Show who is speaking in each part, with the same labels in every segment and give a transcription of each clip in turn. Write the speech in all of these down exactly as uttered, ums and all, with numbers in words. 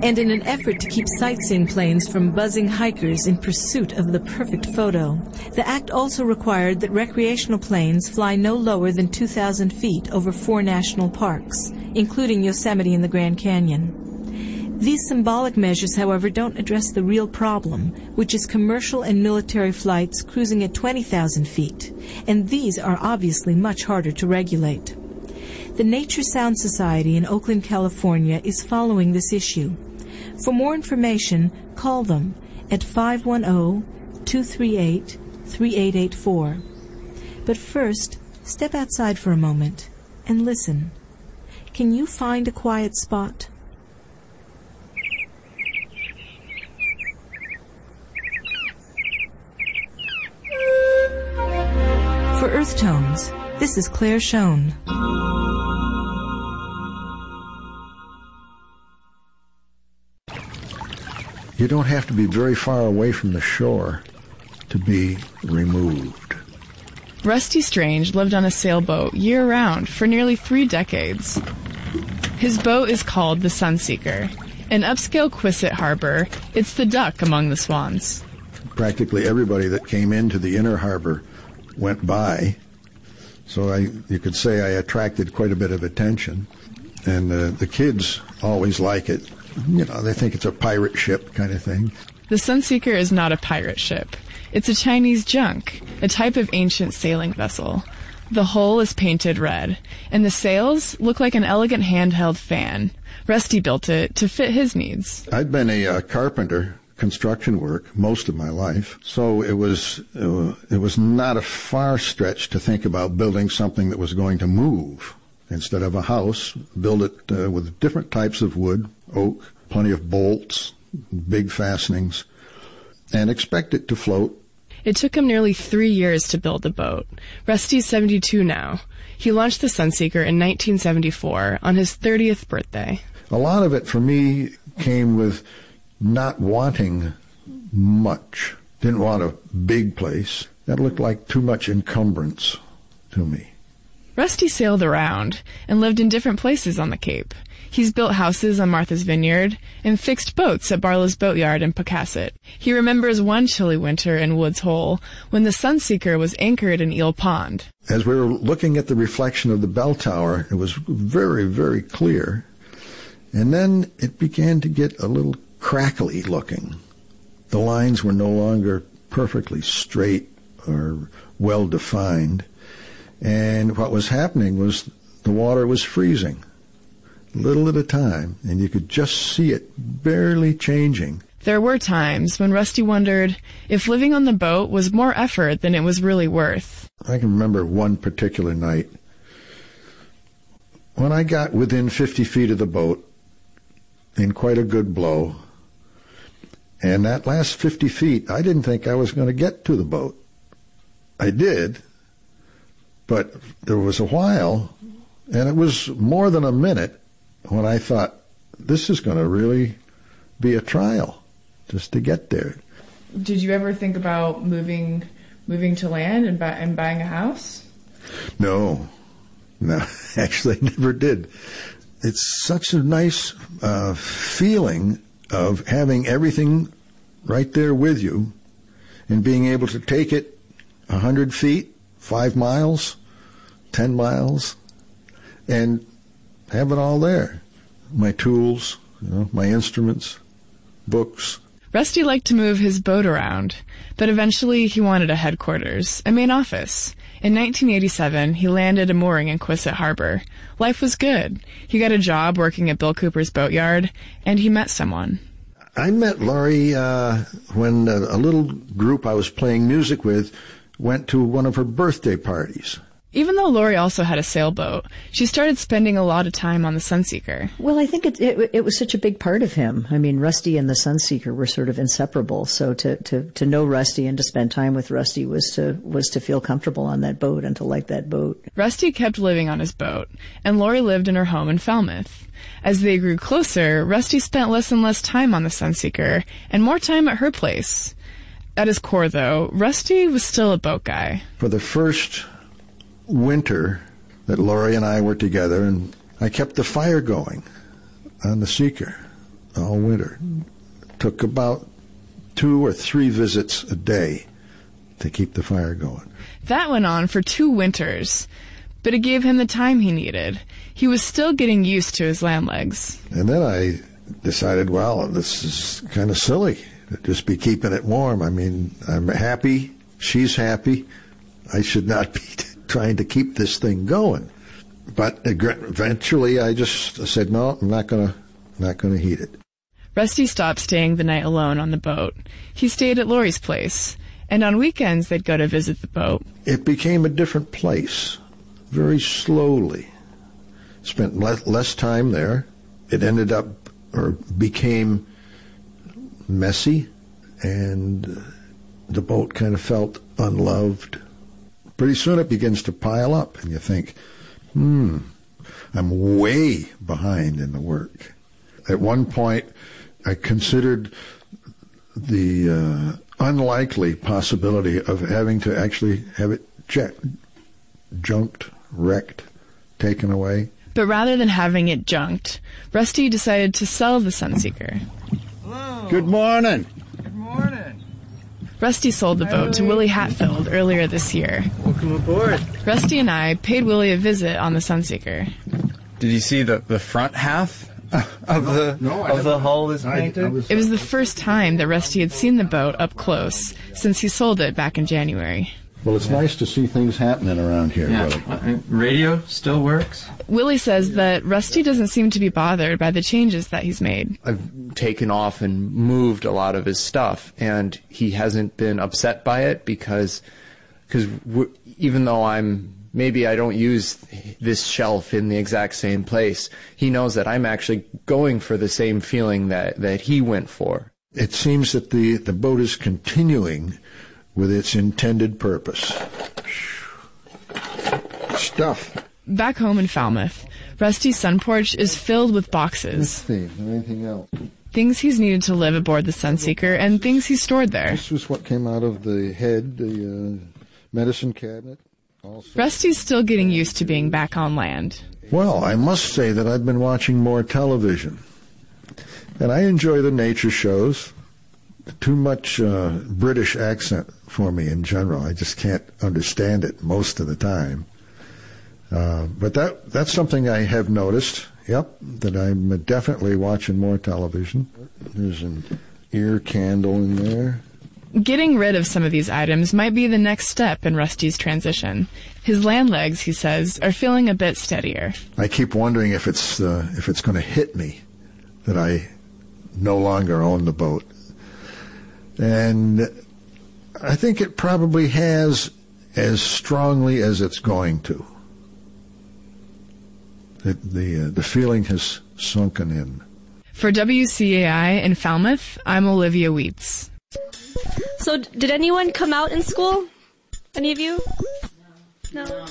Speaker 1: and in an effort to keep sightseeing planes from buzzing hikers in pursuit of the perfect photo, the act also required that recreational planes fly no lower than two thousand feet over four national parks, including Yosemite and the Grand Canyon. These symbolic measures, however, don't address the real problem, which is commercial and military flights cruising at twenty thousand feet, and these are obviously much harder to regulate. The Nature Sound Society in Oakland, California is following this issue. For more information, call them at five one zero, two three eight, three eight eight four. But first, step outside for a moment and listen. Can you find a quiet spot? For Earth Tones, this is Claire Schoen.
Speaker 2: You don't have to be very far away from the shore to be removed.
Speaker 3: Rusty Strange lived on a sailboat year-round for nearly three decades. His boat is called the Sunseeker. In upscale Quistit Harbor, it's the duck among the swans.
Speaker 2: Practically everybody that came into the inner harbor went by, so I, you could say I attracted quite a bit of attention. And uh, the kids always like it. You know, they think it's a pirate ship kind of thing.
Speaker 3: The Sunseeker is not a pirate ship. It's a Chinese junk, a type of ancient sailing vessel. The hull is painted red, and the sails look like an elegant handheld fan. Rusty built it to fit his needs.
Speaker 2: I'd been a uh, carpenter, construction work, most of my life, so it was uh, it was not a far stretch to think about building something that was going to move. Instead of a house, build it uh, with different types of wood, oak, plenty of bolts, big fastenings, and expect it to float.
Speaker 3: It took him nearly three years to build the boat. Rusty's seventy-two now. He launched the Sunseeker in nineteen seventy-four on his thirtieth birthday.
Speaker 2: A lot of it for me came with not wanting much. Didn't want a big place. That looked like too much encumbrance to me.
Speaker 3: Rusty sailed around and lived in different places on the Cape. He's built houses on Martha's Vineyard and fixed boats at Barlow's Boatyard in Pocasset. He remembers one chilly winter in Woods Hole when the Sunseeker was anchored in Eel Pond.
Speaker 2: As we were looking at the reflection of the bell tower, it was very, very clear. And then it began to get a little crackly looking. The lines were no longer perfectly straight or well defined. And what was happening was the water was freezing, little at a time, and you could just see it barely changing.
Speaker 3: There were times when Rusty wondered if living on the boat was more effort than it was really worth.
Speaker 2: I can remember one particular night when I got within fifty feet of the boat in quite a good blow, and that last fifty feet, I didn't think I was going to get to the boat. I did, but there was a while, and it was more than a minute, when I thought, this is going to really be a trial just to get there.
Speaker 3: Did you ever think about moving moving to land and, buy, and buying a house?
Speaker 2: No. No, actually I never did. It's such a nice uh, feeling of having everything right there with you and being able to take it a hundred feet, five miles, ten miles, and have it all there. My tools, you know, my instruments, books.
Speaker 3: Rusty liked to move his boat around, but eventually he wanted a headquarters, a main office. In nineteen eighty-seven, he landed a mooring in Quistit Harbor. Life was good. He got a job working at Bill Cooper's boatyard, and he met someone.
Speaker 2: I met Laurie uh, when a, a little group I was playing music with went to one of her birthday parties.
Speaker 3: Even though Laurie also had a sailboat, she started spending a lot of time on the Sunseeker.
Speaker 4: Well, I think it, it it was such a big part of him. I mean, Rusty and the Sunseeker were sort of inseparable. So to, to, to know Rusty and to spend time with Rusty was to was to feel comfortable on that boat and to like that boat.
Speaker 3: Rusty kept living on his boat, and Laurie lived in her home in Falmouth. As they grew closer, Rusty spent less and less time on the Sunseeker and more time at her place. At his core, though, Rusty was still a boat guy.
Speaker 2: For the first winter that Laurie and I were together, and I kept the fire going on the Seeker. all winter. Took about two or three visits a day to keep the fire going.
Speaker 3: That went on for two winters, but it gave him the time he needed. He was still getting used to his land legs.
Speaker 2: And then I decided, well, this is kind of silly to just be keeping it warm. I mean, I'm happy. She's happy. I should not be trying to keep this thing going. But eventually I just said, no, I'm not going to not going to heat it.
Speaker 3: Rusty stopped staying the night alone on the boat. He stayed at Lori's place, and on weekends they'd go to visit the boat.
Speaker 2: It became a different place, very slowly. Spent less, less time there. It ended up, or became messy, and the boat kind of felt unloved. Pretty soon it begins to pile up, and you think, hmm, I'm way behind in the work. At one point, I considered the uh, unlikely possibility of having to actually have it checked, junked, wrecked, taken away.
Speaker 3: But rather than having it junked, Rusty decided to sell the Sunseeker.
Speaker 5: Hello.
Speaker 2: Good morning.
Speaker 5: Good morning.
Speaker 3: Rusty sold the boat to Willie Hatfield earlier this year.
Speaker 5: Welcome aboard.
Speaker 3: Rusty and I paid Willie a visit on the Sunseeker.
Speaker 5: Did you see the, the front half of the
Speaker 2: no,
Speaker 5: of the hull is painted?
Speaker 2: I, I was,
Speaker 3: It was the first time that Rusty had seen the boat up close since he sold it back in January.
Speaker 2: well, it's nice to see things happening around here, Willie.
Speaker 5: Uh, Radio still works.
Speaker 3: Willie says that Rusty doesn't seem to be bothered by the changes that he's made.
Speaker 6: I've taken off and moved a lot of his stuff, and he hasn't been upset by it because because w- even though I'm maybe I don't use this shelf in the exact same place, he knows that I'm actually going for the same feeling that, that he went for.
Speaker 2: It seems that the, the boat is continuing with its intended purpose. Stuff.
Speaker 3: Back home in Falmouth, Rusty's sun porch is filled with
Speaker 2: Let's
Speaker 3: boxes,
Speaker 2: see, is there anything else?
Speaker 3: things he's needed to live aboard the Sunseeker and things he's stored there.
Speaker 2: This was what came out of the head, the uh, medicine cabinet. Also.
Speaker 3: Rusty's still getting used to being back on land.
Speaker 2: Well, I must say that I've been watching more television. And I enjoy the nature shows. Too much uh, British accent for me in general. I just can't understand it most of the time. Uh, but that that's something I have noticed, yep, that I'm definitely watching more television. There's an ear candle in there.
Speaker 3: Getting rid of some of these items might be the next step in Rusty's transition. His land legs, he says, are feeling a bit steadier.
Speaker 2: I keep wondering if it's uh, if it's going to hit me that I no longer own the boat. And I think it probably has as strongly as it's going to. The the, uh, the feeling has sunken in.
Speaker 3: For W C A I in Falmouth, I'm Olivia Wheats.
Speaker 7: So, did anyone come out in school? Any of you? No. No?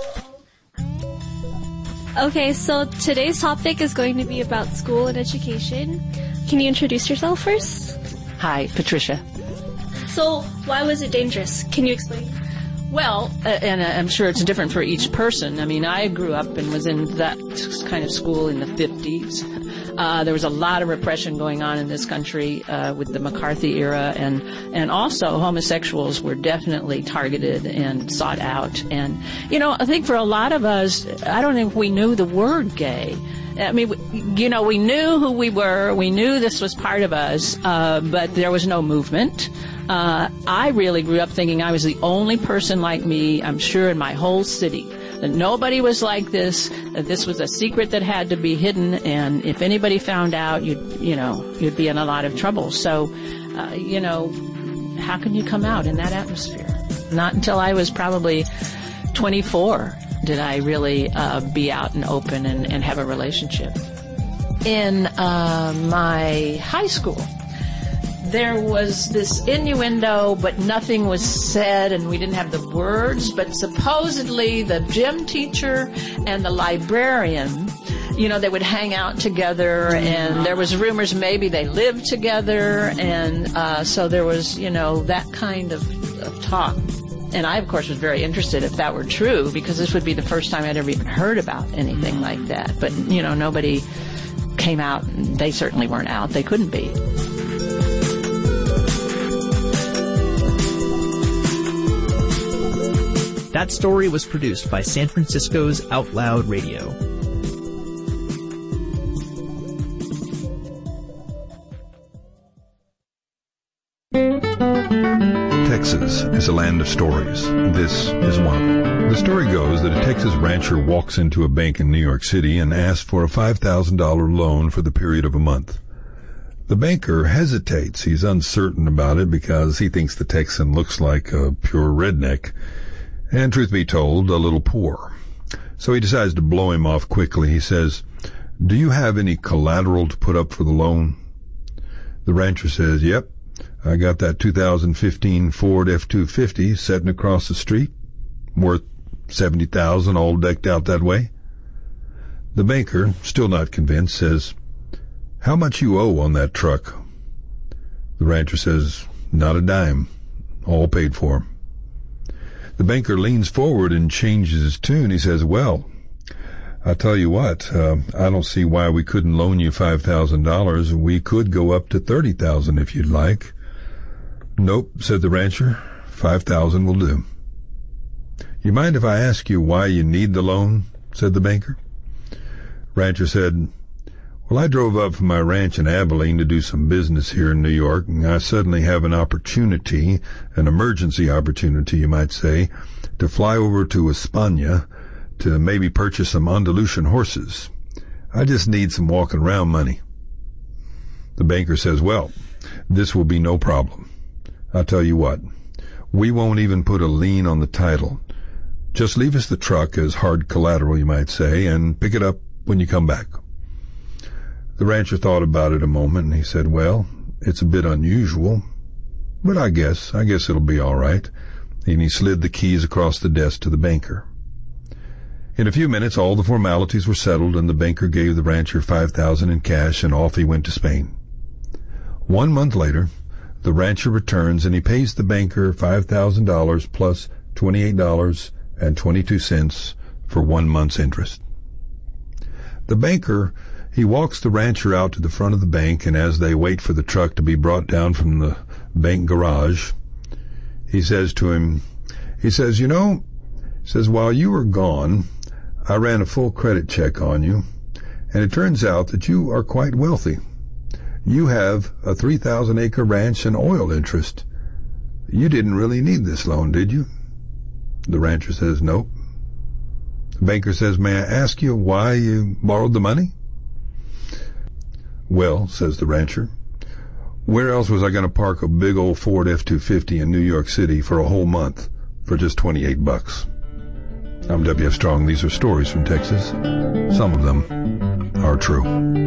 Speaker 7: Okay, so today's topic is going to be about school and education. Can you introduce yourself first?
Speaker 8: Hi, Patricia.
Speaker 7: So, why was it dangerous? Can you explain?
Speaker 8: Well, uh, and uh, I'm sure it's different for each person. I mean, I grew up and was in that kind of school in the fifties. Uh, there was a lot of repression going on in this country uh, with the McCarthy era, and and also homosexuals were definitely targeted and sought out. And, you know, I think for a lot of us, I don't think we knew the word gay. I mean, you know, we knew who we were. We knew this was part of us, uh, but there was no movement. Uh, I really grew up thinking I was the only person like me, I'm sure, in my whole city. That nobody was like this, that this was a secret that had to be hidden, and if anybody found out, you'd, you know, you'd be in a lot of trouble. So, uh, you know, how can you come out in that atmosphere? Not until I was probably twenty-four did I really uh, be out and open and, and have a relationship. In uh, my high school, there was this innuendo, but nothing was said, and we didn't have the words, but supposedly the gym teacher and the librarian, you know, they would hang out together, and there was rumors maybe they lived together, and uh, so there was, you know, that kind of, of talk. And I, of course, was very interested if that were true, because this would be the first time I'd ever even heard about anything like that. But, you know, nobody came out, and they certainly weren't out. They couldn't be.
Speaker 9: That story was produced by San Francisco's Out Loud Radio.
Speaker 2: Texas is a land of stories. This is one of them. The story goes that a Texas rancher walks into a bank in New York City and asks for a five thousand dollars loan for the period of a month. The banker hesitates. He's uncertain about it because he thinks the Texan looks like a pure redneck and, truth be told, a little poor. So he decides to blow him off quickly. He says, "Do you have any collateral to put up for the loan?" The rancher says, "Yep. I got that two thousand fifteen Ford F two fifty sitting across the street, worth seventy thousand dollars, all decked out that way." The banker, still not convinced, says, "How much you owe on that truck?" The rancher says, "Not a dime, all paid for." The banker leans forward and changes his tune. He says, "Well, I tell you what, uh, I don't see why we couldn't loan you five thousand dollars. We could go up to thirty thousand dollars if you'd like." "Nope," said the rancher. five thousand dollars will do." "You mind if I ask you why you need the loan?" said the banker. Rancher said, "Well, I drove up from my ranch in Abilene to do some business here in New York, and I suddenly have an opportunity, an emergency opportunity, you might say, to fly over to España to maybe purchase some Andalusian horses. I just need some walking around money." The banker says, "Well, this will be no problem. I'll tell you what, we won't even put a lien on the title. Just leave us the truck as hard collateral, you might say, and pick it up when you come back." The rancher thought about it a moment, and he said, "Well, it's a bit unusual, but I guess, I guess it'll be all right." And he slid the keys across the desk to the banker. In a few minutes, all the formalities were settled, and the banker gave the rancher five thousand dollars in cash, and off he went to Spain. One month later, the rancher returns, and he pays the banker five thousand dollars plus twenty-eight dollars and twenty-two cents for one month's interest. The banker, he walks the rancher out to the front of the bank, and as they wait for the truck to be brought down from the bank garage, he says to him, he says, "You know," he says, "while you were gone, I ran a full credit check on you, and it turns out that you are quite wealthy. You have a three thousand acre ranch and oil interest. You didn't really need this loan, did you?" The rancher says, "Nope." The banker says, "May I ask you why you borrowed the money?" "Well," says the rancher, "where else was I going to park a big old Ford F two fifty in New York City for a whole month for just twenty-eight bucks? I'm W F Strong. These are stories from Texas. Some of them are true.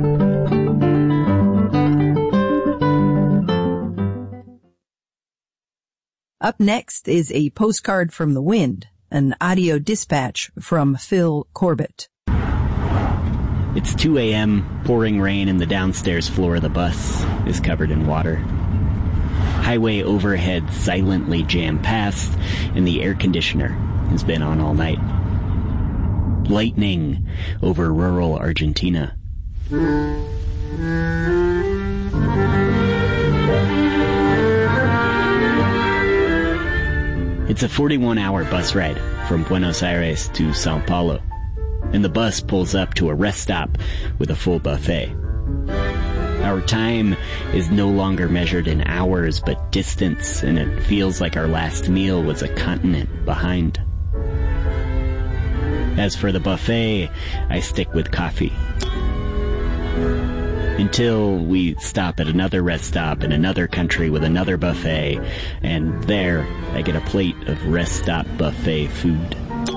Speaker 10: Up next is a postcard from the wind, an audio dispatch from Phil Corbett.
Speaker 11: It's two a.m., pouring rain, and the downstairs floor of the bus is covered in water. Highway overhead silently jammed past, and the air conditioner has been on all night. Lightning over rural Argentina. It's a forty-one hour bus ride from Buenos Aires to Sao Paulo, and the bus pulls up to a rest stop with a full buffet. Our time is no longer measured in hours but distance, and it feels like our last meal was a continent behind. As for the buffet, I stick with coffee. Until we stop at another rest stop in another country with another buffet, and there I get a plate of rest stop buffet food.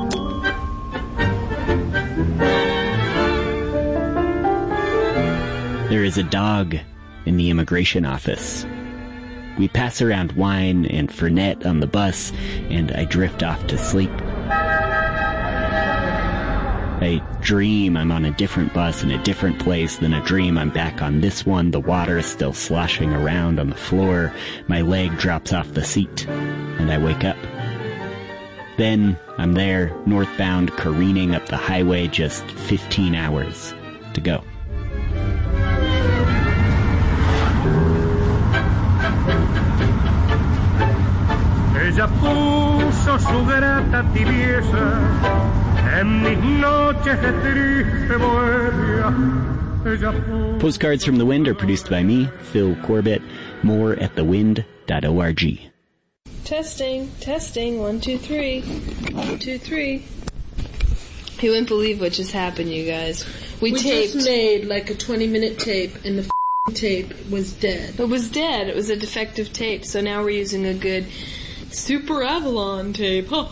Speaker 11: There is a dog in the immigration office. We pass around wine and Fernet on the bus, and I drift off to sleep. I dream I'm on a different bus in a different place, then a dream I'm back on this one. The water is still sloshing around on the floor. My leg drops off the seat, and I wake up. Then I'm there, northbound, careening up the highway, just fifteen hours to go.
Speaker 12: Ella puso su grata tibieza en mis noches de triste bohemia. Ella puso...
Speaker 11: Postcards from the Wind are produced by me, Phil Corbett. More at the wind dot org.
Speaker 3: Testing, testing, one, two, three. One, two, three. You wouldn't believe what just happened, you guys. We,
Speaker 13: we
Speaker 3: taped.
Speaker 13: just made like a twenty minute tape, and the f***ing tape was dead.
Speaker 3: It was dead. It was a defective tape, so now we're using a good Super Avalon tape. Ha